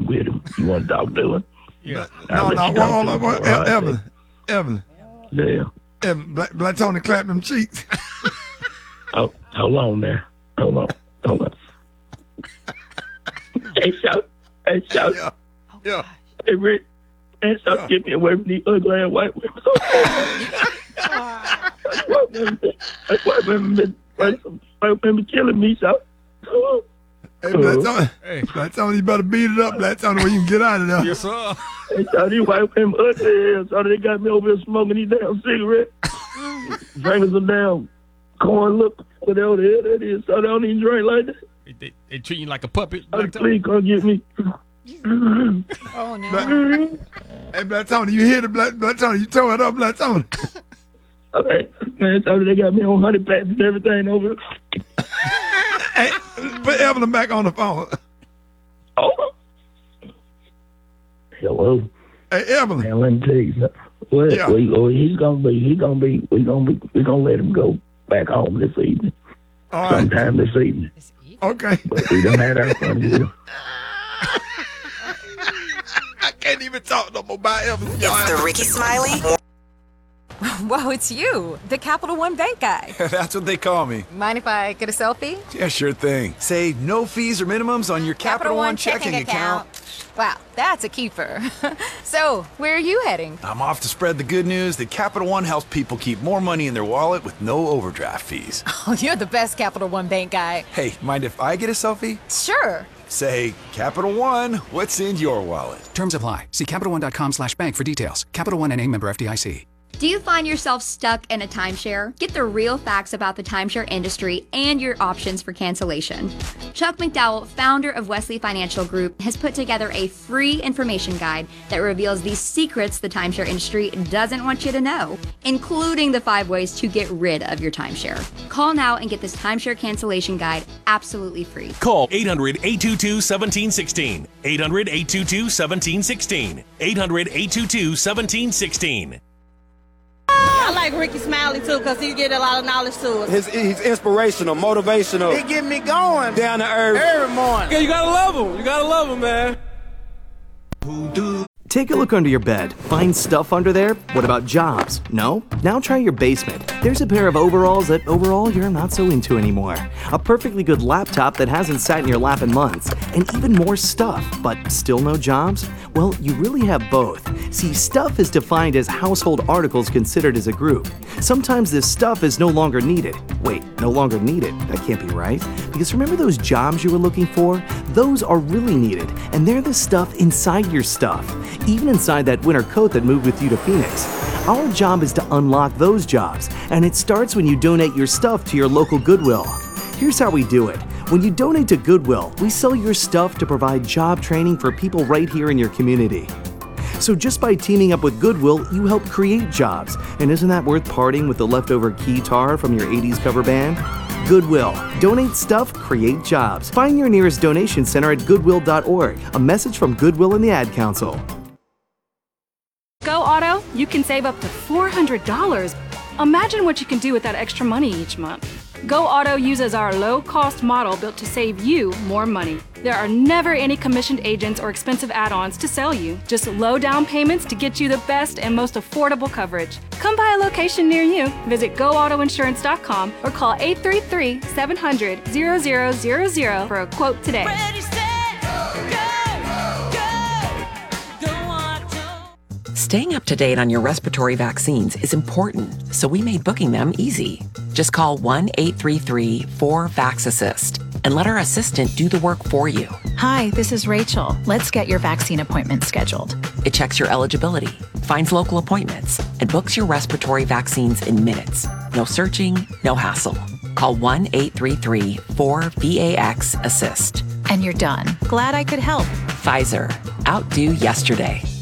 with him. You want to talk to him? Yeah. Hold on. Evelyn. Yeah. Evelyn, Black Tony clap them cheeks. Oh, hold on there. Hold on. Hey, shout. Yeah. Hey, Rick. Hey, stop getting me away from these ugly ass white women. White women been killing me, so. Hey, Black Tony. Black Tony, you better beat it up, Black Tony, where you can get out of there. Yes, sir. Hey, so these white women ugly ass, so they got me over here smoking these damn cigarettes. Drinking some damn corn, look, whatever the hell that is, so they don't even drink like that. They treat you like a puppet. Please come get me. Oh, no. Hey, Black Tony, you hear the Black Tony? You tore it up, Black Tony. Okay, man, so they got me on honey packs and everything over here. Hey, put Evelyn back on the phone. Oh. Hello. Hey, Evelyn. Man, let me tell you something. Well, Yeah. we gonna let him go back home this evening. All right. Sometime this evening. Okay. But we done had our fun with him. I can't even talk no more about Evelyn. It's the Ricky Smiley. Whoa, it's you, the Capital One Bank guy. That's what they call me. Mind if I get a selfie? Yeah, sure thing. Say no fees or minimums on your Capital One checking account. Wow, that's a keeper. So, where are you heading? I'm off to spread the good news that Capital One helps people keep more money in their wallet with no overdraft fees. Oh, you're the best Capital One Bank guy. Hey, mind if I get a selfie? Sure. Say, Capital One, what's in your wallet? Terms apply. See CapitalOne.com/bank for details. Capital One NA, member FDIC. Do you find yourself stuck in a timeshare? Get the real facts about the timeshare industry and your options for cancellation. Chuck McDowell, founder of Wesley Financial Group, has put together a free information guide that reveals the secrets the timeshare industry doesn't want you to know, including the 5 ways to get rid of your timeshare. Call now and get this timeshare cancellation guide absolutely free. Call 800-822-1716. 800-822-1716. 800-822-1716. I like Ricky Smiley too because he get a lot of knowledge to us. He's inspirational, motivational. He get me going Down to earth. every morning. Yeah, you gotta love him. You gotta love him, man. Take a look under your bed. Find stuff under there? What about jobs? No? Now try your basement. There's a pair of overalls that overall you're not so into anymore. A perfectly good laptop that hasn't sat in your lap in months. And even more stuff, but still no jobs? Well, you really have both. See, stuff is defined as household articles considered as a group. Sometimes this stuff is no longer needed. Wait, no longer needed? That can't be right. Because remember those jobs you were looking for? Those are really needed, and they're the stuff inside your stuff. Even inside that winter coat that moved with you to Phoenix. Our job is to unlock those jobs, and it starts when you donate your stuff to your local Goodwill. Here's how we do it. When you donate to Goodwill, we sell your stuff to provide job training for people right here in your community. So just by teaming up with Goodwill, you help create jobs. And isn't that worth parting with the leftover keytar from your 80s cover band? Goodwill. Donate stuff, create jobs. Find your nearest donation center at goodwill.org. A message from Goodwill and the Ad Council. Go Auto, you can save up to $400. Imagine what you can do with that extra money each month. Go Auto uses our low-cost model built to save you more money. There are never any commissioned agents or expensive add-ons to sell you. Just low down payments to get you the best and most affordable coverage. Come by a location near you. Visit GoAutoInsurance.com or call 833-700-0000 for a quote today. Staying up to date on your respiratory vaccines is important, so we made booking them easy. Just call 1-833-4VAX-ASSIST and let our assistant do the work for you. Hi, this is Rachel. Let's get your vaccine appointment scheduled. It checks your eligibility, finds local appointments, and books your respiratory vaccines in minutes. No searching, no hassle. Call 1-833-4VAX-ASSIST. And you're done. Glad I could help. Pfizer. Outdo yesterday.